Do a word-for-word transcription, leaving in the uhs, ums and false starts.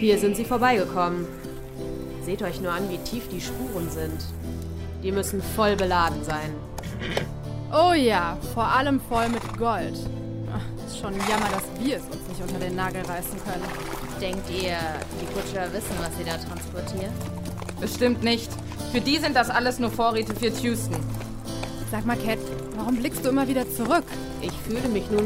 Hier sind sie vorbeigekommen. Seht euch nur an, wie tief die Spuren sind. Die müssen voll beladen sein. Oh ja, vor allem voll mit Gold. Ach, ist schon ein Jammer, dass wir es uns nicht unter den Nagel reißen können. Denkt ihr, die Kutscher wissen, was sie da transportieren? Bestimmt nicht. Für die sind das alles nur Vorräte für Houston. Sag mal, Cat, warum blickst du immer wieder zurück? Ich fühle mich nun